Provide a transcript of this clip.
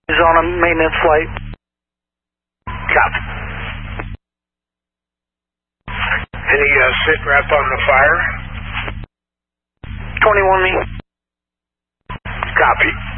He's on a maintenance flight. Copy. Any sit rep on the fire? 21 me. Copy.